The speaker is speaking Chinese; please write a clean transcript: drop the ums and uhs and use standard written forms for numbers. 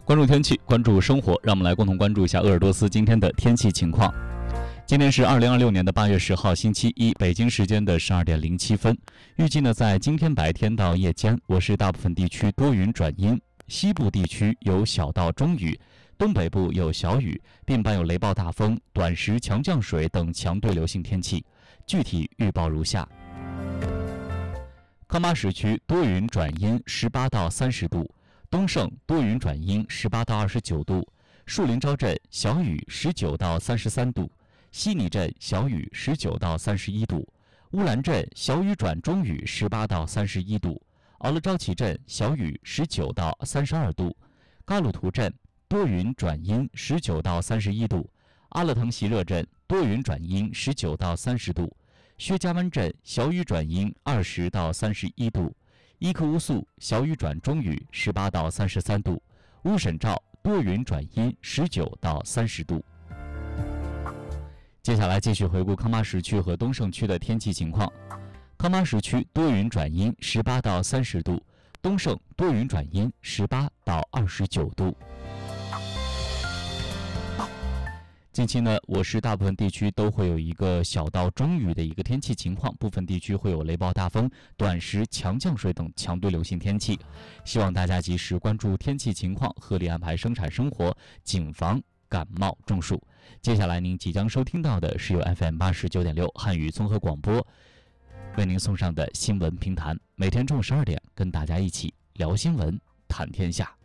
关注天气，关注生活，让我们来共同关注一下鄂尔多斯今天的天气情况。今天是2026年的8月10号，星期一，北京时间的12点07分。预计呢，在今天白天到夜间，我市大部分地区多云转阴，西部地区有小到中雨，东北部有小雨，并伴有雷暴大风、短时强降水等强对流性天气。具体预报如下：康巴什区多云转阴，18到30度；东胜多云转阴，18到29度；树林招镇小雨，19到33度；西拟镇小雨，19到31度；乌兰镇小雨转中雨，18到31度；敖勒昭旗镇小雨，19到32度；嘎鲁图镇多云转阴，19到31度；阿勒腾席热镇多云转阴，19到30度；薛家湾镇小雨转阴，20到31度；伊克乌素小雨转中雨，18到33度；乌沈照多云转阴，19到30度。接下来继续回顾康巴什区和东胜区的天气情况。康巴什区多云转阴，18到30度；东胜多云转阴，18到29度。近期呢，我市大部分地区都会有一个小到中雨的一个天气情况，部分地区会有雷暴大风、短时强降水等强对流性天气。希望大家及时关注天气情况，合理安排生产生活，谨防感冒中暑。接下来您即将收听到的是由 FM89.6 汉语综合广播为您送上的新闻评谈，每天中午12点跟大家一起聊新闻谈天下。